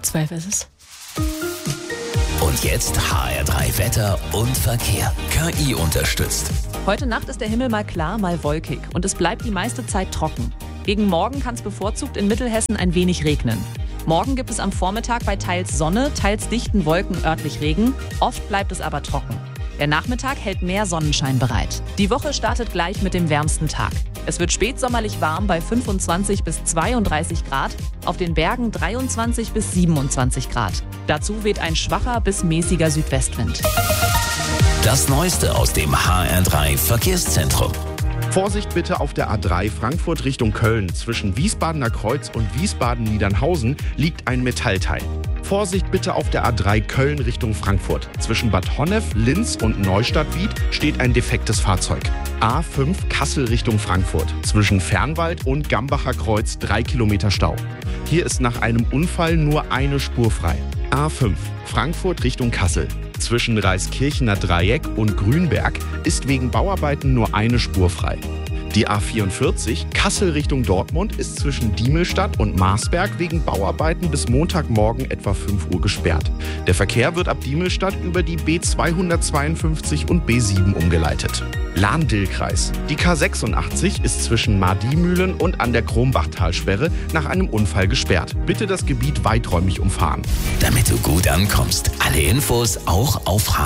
12 ist es. Und jetzt HR3 Wetter und Verkehr. KI unterstützt. Heute Nacht ist der Himmel mal klar, mal wolkig und es bleibt die meiste Zeit trocken. Gegen morgen kann es bevorzugt in Mittelhessen ein wenig regnen. Morgen gibt es am Vormittag bei teils Sonne, teils dichten Wolken örtlich Regen. Oft bleibt es aber trocken. Der Nachmittag hält mehr Sonnenschein bereit. Die Woche startet gleich mit dem wärmsten Tag. Es wird spätsommerlich warm bei 25 bis 32 Grad, auf den Bergen 23 bis 27 Grad. Dazu weht ein schwacher bis mäßiger Südwestwind. Das Neueste aus dem HR3 Verkehrszentrum. Vorsicht bitte auf der A3 Frankfurt Richtung Köln. Zwischen Wiesbadener Kreuz und Wiesbaden-Niedernhausen liegt ein Metallteil. Vorsicht bitte auf der A3 Köln Richtung Frankfurt. Zwischen Bad Honnef, Linz und Neustadt-Wied steht ein defektes Fahrzeug. A5 Kassel Richtung Frankfurt. Zwischen Fernwald und Gambacher Kreuz 3 Kilometer Stau. Hier ist nach einem Unfall nur eine Spur frei. A5 Frankfurt Richtung Kassel. Zwischen Reiskirchener Dreieck und Grünberg ist wegen Bauarbeiten nur eine Spur frei. Die A44 Kassel Richtung Dortmund ist zwischen Diemelstadt und Marsberg wegen Bauarbeiten bis Montagmorgen etwa 5 Uhr gesperrt. Der Verkehr wird ab Diemelstadt über die B252 und B7 umgeleitet. Lahn-Dill-Kreis. Die K86 ist zwischen Mardiemühlen und an der Krombachtalsperre nach einem Unfall gesperrt. Bitte das Gebiet weiträumig umfahren. Damit du gut ankommst. Alle Infos auch auf